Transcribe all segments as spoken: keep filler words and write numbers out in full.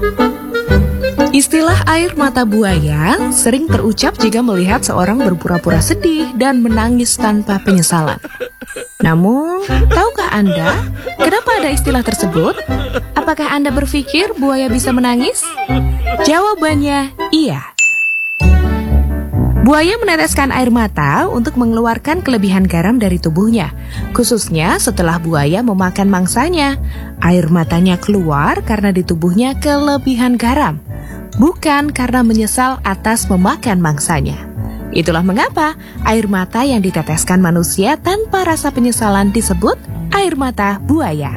Istilah air mata buaya sering terucap jika melihat seorang berpura-pura sedih dan menangis tanpa penyesalan. Namun, tahukah Anda kenapa ada istilah tersebut? Apakah Anda berpikir buaya bisa menangis? Jawabannya iya. Buaya meneteskan air mata untuk mengeluarkan kelebihan garam dari tubuhnya, khususnya setelah buaya memakan mangsanya. Air matanya keluar karena di tubuhnya kelebihan garam, bukan karena menyesal atas memakan mangsanya. Itulah mengapa air mata yang diteteskan manusia tanpa rasa penyesalan disebut air mata buaya.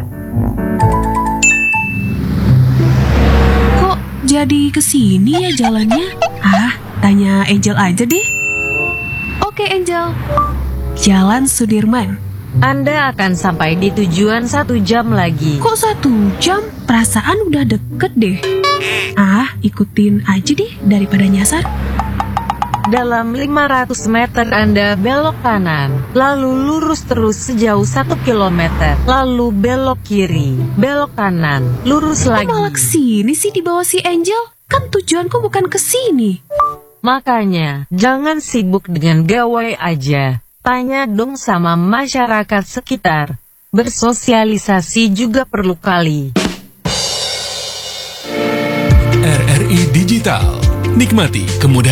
Kok jadi kesini ya jalannya? Ah, tanya Angel aja deh. Oke Angel. Jalan Sudirman. Anda akan sampai di tujuan satu jam lagi. Kok satu jam? Perasaan udah deket deh. Ah, ikutin aja deh daripada nyasar. Dalam lima ratus meter Anda belok kanan, lalu lurus terus sejauh satu kilometer, lalu belok kiri, belok kanan, lurus lagi. Kok malah kesini sih di bawah si Angel? Kan tujuanku bukan kesini. Makanya, jangan sibuk dengan gawai aja. Tanya dong sama masyarakat sekitar. Bersosialisasi juga perlu kali. R R I Digital. Nikmati kemudahan